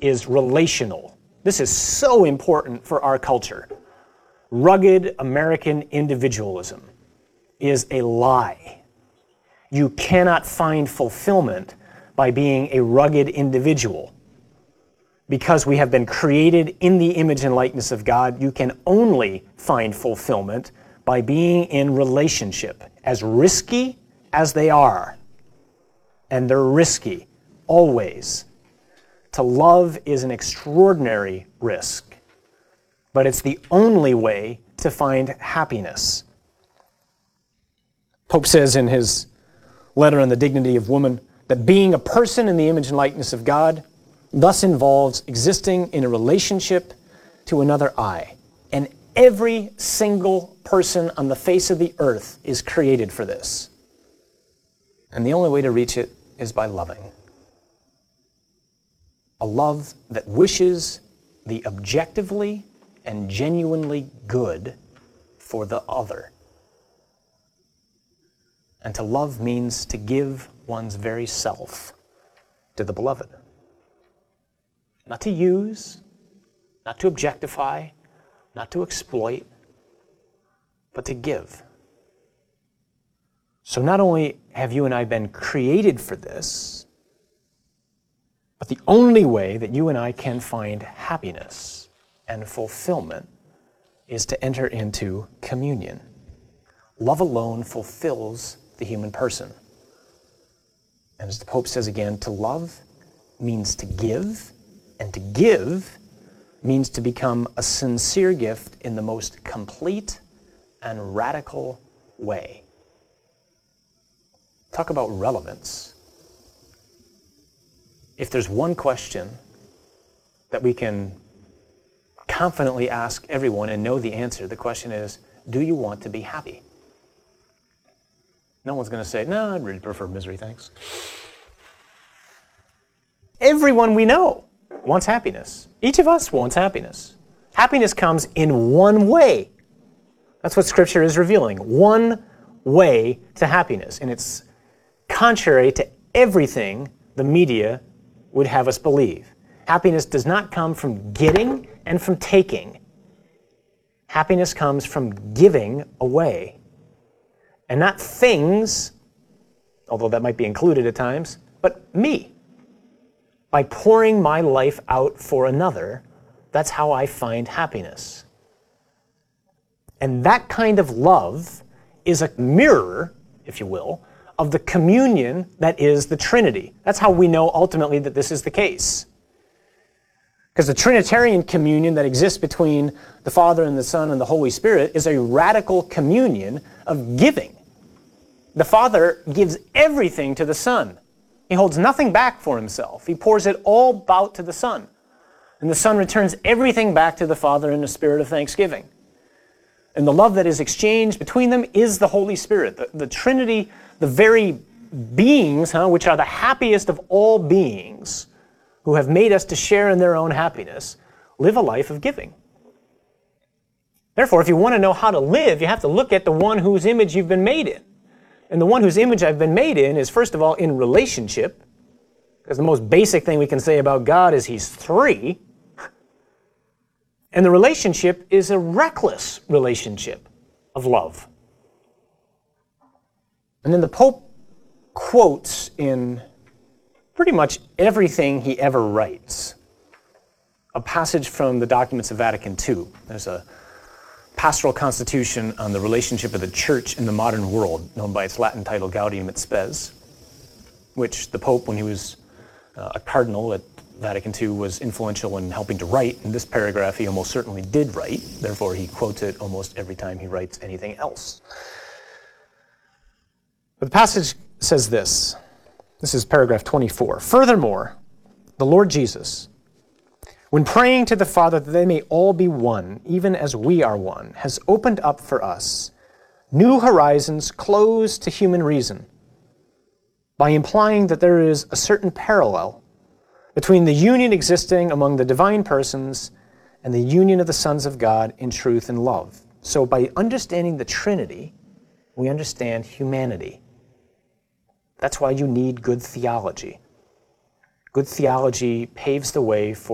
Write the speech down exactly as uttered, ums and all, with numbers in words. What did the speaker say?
is relational. This is so important for our culture. Rugged American individualism is a lie. You cannot find fulfillment by being a rugged individual. Because we have been created in the image and likeness of God, you can only find fulfillment by being in relationship, as risky as they are. And they're risky, always. To love is an extraordinary risk, but it's the only way to find happiness. Pope says in his letter on the dignity of woman that being a person in the image and likeness of God thus involves existing in a relationship to another I. And every single person on the face of the earth is created for this. And the only way to reach it is by loving. A love that wishes the objectively and genuinely good for the other. And to love means to give one's very self to the beloved. Not to use, not to objectify, not to exploit, but to give. So not only have you and I been created for this, but the only way that you and I can find happiness and fulfillment is to enter into communion. Love alone fulfills the human person. And as the Pope says again, to love means to give, and to give means to become a sincere gift in the most complete and radical way. Talk about relevance. If there's one question that we can confidently ask everyone and know the answer, the question is, do you want to be happy? No one's going to say, no, I'd really prefer misery, thanks. Everyone we know wants happiness. Each of us wants happiness. Happiness comes in one way. That's what Scripture is revealing. One way to happiness. And it's contrary to everything the media would have us believe. Happiness does not come from getting and from taking. Happiness comes from giving away. And not things, although that might be included at times, but me. By pouring my life out for another, that's how I find happiness. And that kind of love is a mirror, if you will, of the communion that is the Trinity. That's how we know ultimately that this is the case. Because the Trinitarian communion that exists between the Father and the Son and the Holy Spirit is a radical communion of giving. The Father gives everything to the Son. He holds nothing back for himself. He pours it all out to the Son. And the Son returns everything back to the Father in a spirit of thanksgiving. And the love that is exchanged between them is the Holy Spirit. The, the Trinity, the very beings, huh, which are the happiest of all beings, who have made us to share in their own happiness, live a life of giving. Therefore, if you want to know how to live, you have to look at the one whose image you've been made in. And the one whose image I've been made in is, first of all, in relationship, because the most basic thing we can say about God is He's three. And the relationship is a reckless relationship of love. And then the Pope quotes in pretty much everything he ever writes a passage from the documents of Vatican Two. There's a pastoral constitution on the relationship of the Church in the modern world, known by its Latin title Gaudium et Spes, which the Pope, when he was uh, a cardinal at Vatican Two, was influential in helping to write. In this paragraph, he almost certainly did write. Therefore, he quotes it almost every time he writes anything else. But the passage says this. This is paragraph twenty-four. Furthermore, the Lord Jesus, when praying to the Father that they may all be one, even as we are one, has opened up for us new horizons closed to human reason by implying that there is a certain parallel between the union existing among the divine persons and the union of the sons of God in truth and love. So by understanding the Trinity, we understand humanity. That's why you need good theology. Good theology paves the way for